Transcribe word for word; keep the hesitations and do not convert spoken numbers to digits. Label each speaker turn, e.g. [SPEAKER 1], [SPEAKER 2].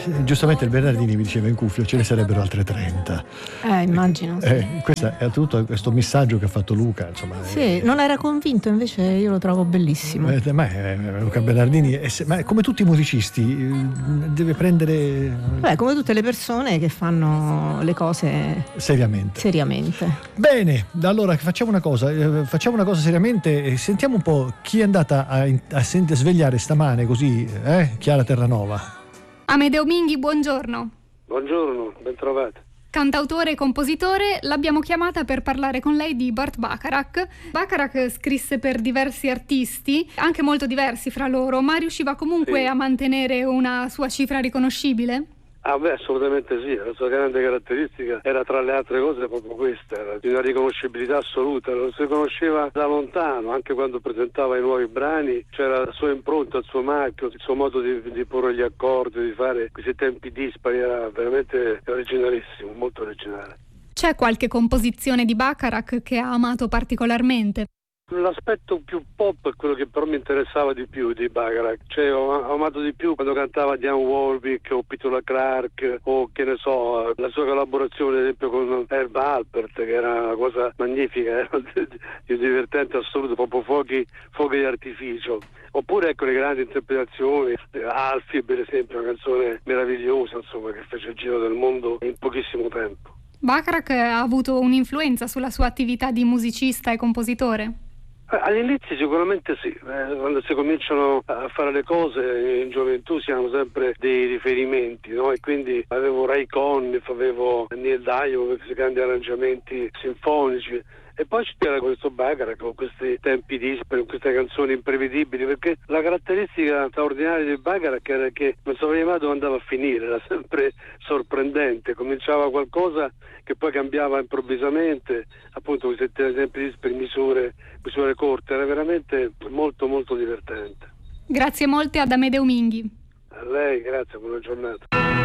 [SPEAKER 1] giustamente il Bernardini mi diceva in cuffia ce ne sarebbero altre trenta.
[SPEAKER 2] Eh, immagino. Sì.
[SPEAKER 1] Eh, questo è tutto questo messaggio che ha fatto Luca, insomma.
[SPEAKER 2] Sì,
[SPEAKER 1] eh,
[SPEAKER 2] non era convinto, invece io lo trovo bellissimo.
[SPEAKER 1] Eh, ma eh, Luca Bernardini, è, ma come tutti i musicisti, eh, deve prendere.
[SPEAKER 2] Beh, come tutte le persone che fanno le cose
[SPEAKER 1] seriamente.
[SPEAKER 2] Seriamente.
[SPEAKER 1] Bene, allora facciamo una cosa, eh, facciamo una cosa seriamente e sentiamo un po' chi è andata a, a sent- svegliare stamane così, eh? Chiara Terranova.
[SPEAKER 3] Amedeo Minghi, buongiorno.
[SPEAKER 4] Buongiorno, ben trovati.
[SPEAKER 3] Cantautore e compositore, l'abbiamo chiamata per parlare con lei di Burt Bacharach. Bacharach scrisse per diversi artisti, anche molto diversi fra loro, ma riusciva comunque
[SPEAKER 4] sì.
[SPEAKER 3] a mantenere una sua cifra riconoscibile?
[SPEAKER 4] Ah beh, assolutamente sì, la sua grande caratteristica era tra le altre cose proprio questa, era di una riconoscibilità assoluta, lo si conosceva da lontano, anche quando presentava i nuovi brani, c'era la sua impronta, il suo marchio, il suo modo di, di porre gli accordi, di fare questi tempi dispari, era veramente originalissimo, molto originale.
[SPEAKER 3] C'è qualche composizione di Bacharach che ha amato particolarmente?
[SPEAKER 4] L'aspetto più pop è quello che però mi interessava di più di Bacharach, cioè ho, ho amato di più quando cantava Dionne Warwick o Petula Clark o che ne so, la sua collaborazione ad esempio con Herb Alpert, che era una cosa magnifica, era di un divertente assoluto, proprio fuochi, fuochi di artificio. Oppure ecco le grandi interpretazioni, Alfie per esempio, una canzone meravigliosa insomma che fece il giro del mondo in pochissimo tempo.
[SPEAKER 3] Bacharach ha avuto un'influenza sulla sua attività di musicista e compositore?
[SPEAKER 4] All'inizio sicuramente sì, eh, quando si cominciano a fare le cose in gioventù si hanno sempre dei riferimenti, no? E quindi avevo Ray Conniff, avevo Neil Diamond, questi grandi arrangiamenti sinfonici. E poi c'era questo Bacharach con questi tempi dispari, con queste canzoni imprevedibili, perché la caratteristica straordinaria di Bacharach era che non sapeva mai dove andava a finire, era sempre sorprendente, cominciava qualcosa che poi cambiava improvvisamente, appunto questi tempi dispari, misure, misure corte, era veramente molto molto divertente.
[SPEAKER 3] Grazie molte ad Amedeo Minghi.
[SPEAKER 4] A lei, grazie, buona giornata.